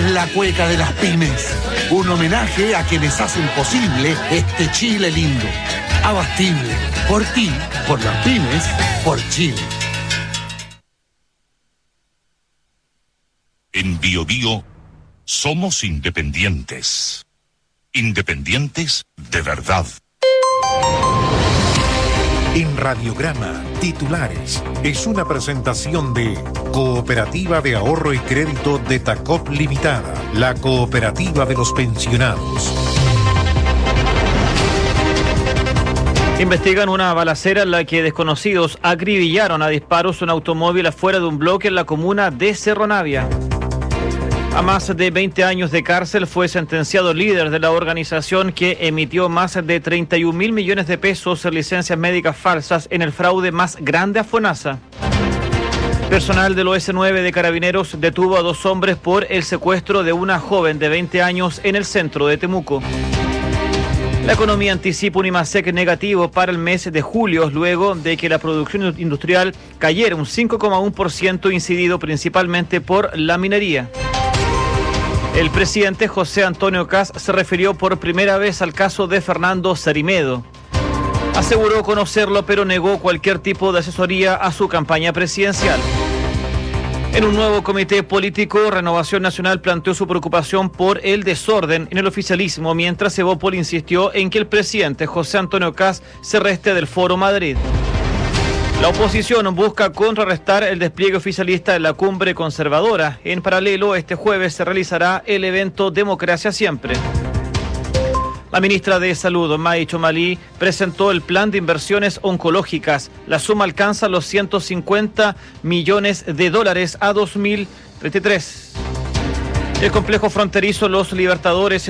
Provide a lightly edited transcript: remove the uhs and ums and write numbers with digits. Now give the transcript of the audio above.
es la cueca de las pymes. Un homenaje a quienes hacen posible este Chile lindo. Abastible. Por ti, por las pymes, por Chile. En Bio Bio somos independientes. Independientes de verdad. En Radiograma, titulares, es una presentación de Cooperativa de Ahorro y Crédito de Tacop Limitada, la cooperativa de los pensionados. Investigan una balacera en la que desconocidos acribillaron a disparos un automóvil afuera de un bloque en la comuna de Cerro Navia. A más de 20 años de cárcel fue sentenciado el líder de la organización que emitió más de 31.000 millones de pesos en licencias médicas falsas en el fraude más grande a FONASA. Personal del OS9 de Carabineros detuvo a 2 hombres por el secuestro de una joven de 20 años en el centro de Temuco. La economía anticipa un IMASEC negativo para el mes de julio, luego de que la producción industrial cayera un 5,1%, incidido principalmente por la minería. El presidente José Antonio Kast se refirió por primera vez al caso de Fernando Sarimedo. Aseguró conocerlo, pero negó cualquier tipo de asesoría a su campaña presidencial. En un nuevo comité político, Renovación Nacional planteó su preocupación por el desorden en el oficialismo, mientras Evópoli insistió en que el presidente José Antonio Kast se reste del Foro Madrid. La oposición busca contrarrestar el despliegue oficialista de la cumbre conservadora. En paralelo, este jueves se realizará el evento Democracia Siempre. La ministra de Salud, May Chomalí, presentó el plan de inversiones oncológicas. La suma alcanza los 150 millones de dólares a 2033. El complejo fronterizo Los Libertadores